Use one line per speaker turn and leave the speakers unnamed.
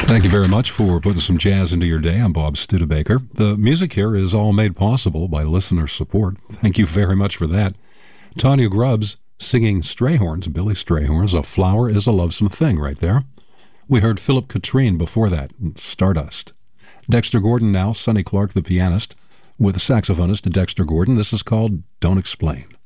Thank you very much for putting some jazz into your day. I'm Bob Studebaker. The music here is all made possible by listener support. Thank you very much for that. Tanya Grubbs singing Strayhorns, Billy Strayhorn's A Flower is a Lovesome Thing right there. We heard Philip Katrine before that, Stardust. Dexter Gordon now, Sonny Clark, the pianist, with saxophonist Dexter Gordon. This is called Don't Explain.